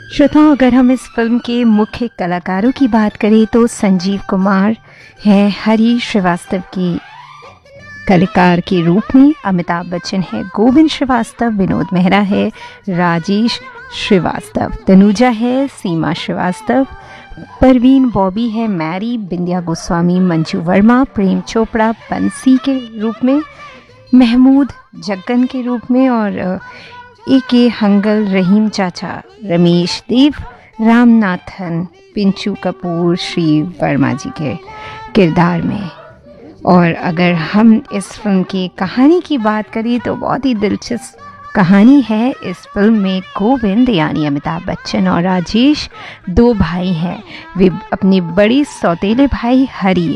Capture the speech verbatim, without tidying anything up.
श्रोताओं, अगर हम इस फिल्म के मुख्य कलाकारों की बात करें तो संजीव कुमार हैं हरी श्रीवास्तव की कलाकार के रूप में, अमिताभ बच्चन है गोविंद श्रीवास्तव, विनोद मेहरा है राजेश श्रीवास्तव, तनुजा है सीमा श्रीवास्तव, परवीन बॉबी है मैरी, बिंदिया गोस्वामी, मंजू वर्मा, प्रेम चोपड़ा बंसी के रूप में, महमूद जग्गन के रूप में और ए के हंगल, रहीम चाचा, रमेश देव, रामनाथन, पिंचू कपूर श्री वर्मा जी के किरदार में। और अगर हम इस फिल्म की कहानी की बात करें तो बहुत ही दिलचस्प कहानी है। इस फिल्म में गोविंद यानी अमिताभ बच्चन और राजेश दो भाई हैं। वे अपने बड़े सौतेले भाई हरी